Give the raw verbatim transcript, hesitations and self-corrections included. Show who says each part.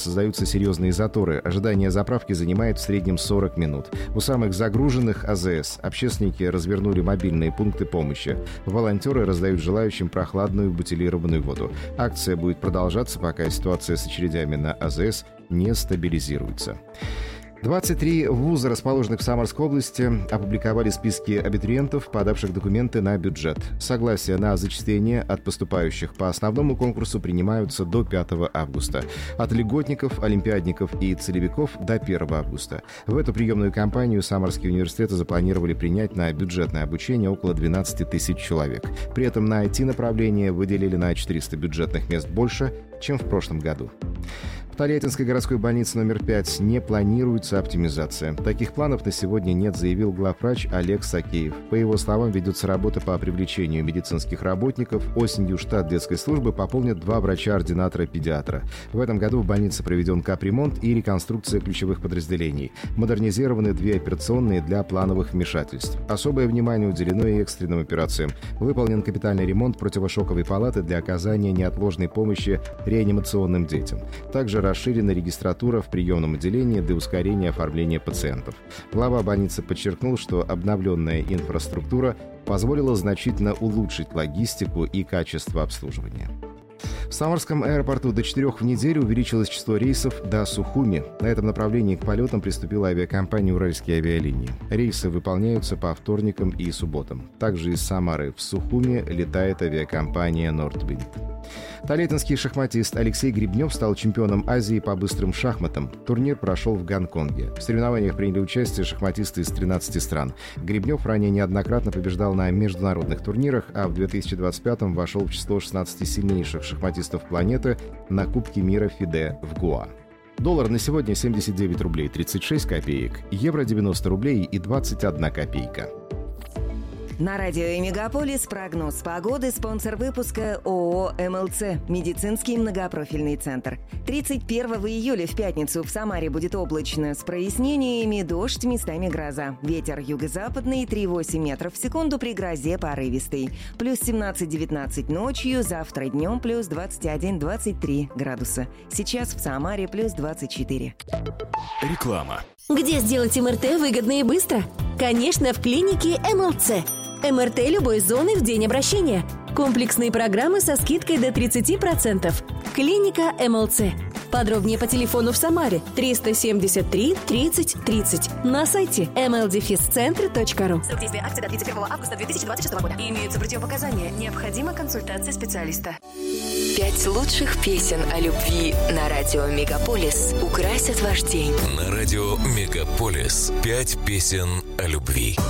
Speaker 1: Создаются серьезные заторы. Ожидание заправки занимает в среднем сорок минут. У самых загруженных АЗС общественники развернули мобильные пункты помощи. Волонтеры раздают желающим прохладную бутилированную воду. Акция будет продолжаться, пока ситуация с очередями на АЗС не стабилизируется. двадцать три вуза, расположенных в Самарской области, опубликовали списки абитуриентов, подавших документы на бюджет. Согласия на зачисление от поступающих по основному конкурсу принимаются до пятого августа. От льготников, олимпиадников и целевиков до первого августа. В эту приемную кампанию Самарские университеты запланировали принять на бюджетное обучение около двенадцать тысяч человек. При этом на ай ти-направление выделили на четыреста бюджетных мест больше, чем в прошлом году. В Тольяттинской городской больнице номер пять не планируется оптимизация. Таких планов на сегодня нет, заявил главврач Олег Сакеев. По его словам, ведется работа по привлечению медицинских работников. Осенью штат детской службы пополнят два врача-ординатора-педиатра. В этом году в больнице проведен капремонт и реконструкция ключевых подразделений. Модернизированы две операционные для плановых вмешательств. Особое внимание уделено и экстренным операциям. Выполнен капитальный ремонт противошоковой палаты для оказания неотложной помощи реанимационным детям. Также расширена регистратура в приемном отделении для ускорения оформления пациентов. Глава больницы подчеркнул, что обновленная инфраструктура позволила значительно улучшить логистику и качество обслуживания. В Самарском аэропорту до четырех в неделю увеличилось число рейсов до Сухуми. На этом направлении к полетам приступила авиакомпания «Уральские авиалинии». Рейсы выполняются по вторникам и субботам. Также из Самары в Сухуми летает авиакомпания «Нордвинд». Тольяттинский шахматист Алексей Гребнев стал чемпионом Азии по быстрым шахматам. Турнир прошел в Гонконге. В соревнованиях приняли участие шахматисты из тринадцати стран. Гребнев ранее неоднократно побеждал на международных турнирах, а в две тысячи двадцать пятом вошел в число шестнадцати сильнейших шахматистов планеты на Кубке мира ФИДЕ в Гоа. Доллар на сегодня семьдесят девять рублей тридцать шесть копеек, евро девяносто рублей и двадцать одна копейка.
Speaker 2: На радио «Мегаполис» прогноз погоды, спонсор выпуска ООО «МЛЦ» – медицинский многопрофильный центр. тридцать первого июля в пятницу в Самаре будет облачно, с прояснениями, дождь, местами гроза. Ветер юго-западный три целых восемь десятых метров в секунду, при грозе порывистый. Плюс семнадцать-девятнадцать ночью, завтра днем плюс двадцать один - двадцать три градуса. Сейчас в Самаре плюс двадцать четыре.
Speaker 3: Реклама.
Speaker 4: Где сделать эм эр тэ выгодно и быстро? Конечно, в клинике МЛЦ. эм эр тэ любой зоны в день обращения. Комплексные программы со скидкой до тридцать процентов. Клиника МЛЦ. Подробнее по телефону в Самаре триста семьдесят три тридцать тридцать. На сайте эм эл дефис центр точка ру.
Speaker 5: Срок действия акции до тридцать первого августа две тысячи двадцать шестого года. Имеются противопоказания. Необходима консультация специалиста.
Speaker 6: Пять лучших песен о любви на радио «Мегаполис» украсят ваш день.
Speaker 3: На радио «Мегаполис» пять песен о любви.